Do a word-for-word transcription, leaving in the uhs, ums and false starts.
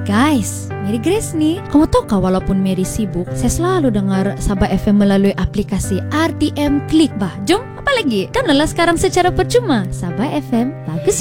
Guys, Mary Grace nih. Kamu tahu kah walaupun Mary sibuk, saya selalu dengar Sabah F M melalui aplikasi R T M Klik. Bah, jom apa lagi? Kan lelah sekarang secara percuma. Sabah F M, bagus